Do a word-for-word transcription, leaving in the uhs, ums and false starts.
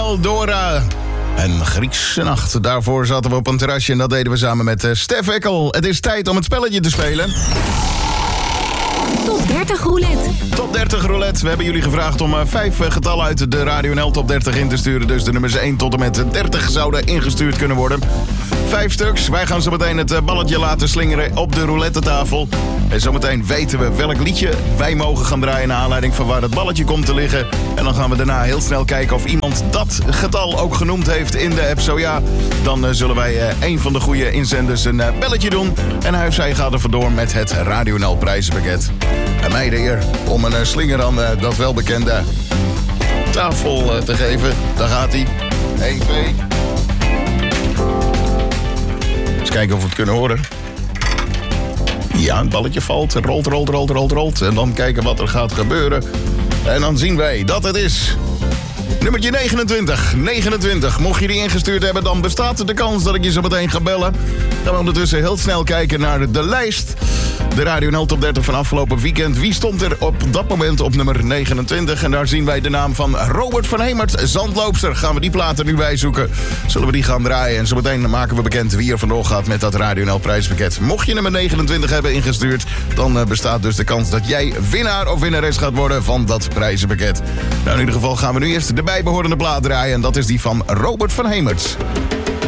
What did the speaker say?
Dora. En Griekse nacht. Daarvoor zaten we op een terrasje en dat deden we samen met uh, Stef Eckel. Het is tijd om het spelletje te spelen. Top dertig roulette. Top dertig roulette. We hebben jullie gevraagd om uh, vijf uh, getallen uit de Radio N L Top dertig in te sturen. Dus de nummers één tot en met dertig zouden ingestuurd kunnen worden. Vijf stuks. Wij gaan zo meteen het uh, balletje laten slingeren op de roulette tafel. En zometeen weten we welk liedje wij mogen gaan draaien naar aanleiding van waar het balletje komt te liggen. En dan gaan we daarna heel snel kijken of iemand dat getal ook genoemd heeft in de app. Zo ja, dan uh, zullen wij uh, een van de goede inzenders een uh, belletje doen. En hij of zij gaat er vandoor met het Radio N L prijzenpakket. En mij de eer om een uh, slinger aan uh, dat welbekende tafel uh, te geven. Daar gaat hij. één, twee. Eens kijken of we het kunnen horen. Ja, het balletje valt, rolt, rolt, rolt, rolt, rolt. En dan kijken wat er gaat gebeuren. En dan zien wij dat het is nummertje negenentwintig. negenentwintig. Mocht je die ingestuurd hebben, dan bestaat er de kans dat ik je zo meteen ga bellen. Gaan we ondertussen heel snel kijken naar de lijst. De Radio N L Top dertig van afgelopen weekend. Wie stond er op dat moment op nummer negenentwintig? En daar zien wij de naam van Robert van Hemert, Zandloopster. Gaan we die plaat er nu bij zoeken? Zullen we die gaan draaien? En zometeen maken we bekend wie er vandoor gaat met dat Radio N L prijspakket. Mocht je nummer negenentwintig hebben ingestuurd, dan uh, bestaat dus de kans dat jij winnaar of winnares gaat worden van dat prijzenpakket. Nou, in ieder geval gaan we nu eerst de bijbehorende plaat draaien. En dat is die van Robert van Hemert.